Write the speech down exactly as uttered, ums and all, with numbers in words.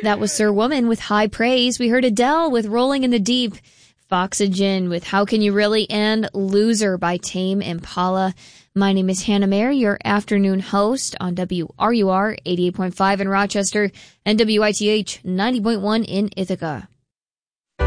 That was Sir Woman with High Praise. We heard Adele with Rolling in the Deep, Foxygen with How Can You Really, and Loser by Tame Impala. My name is Hannah Mayer, your afternoon host on W R U R eighty-eight point five in Rochester and W I T H ninety point one in Ithaca.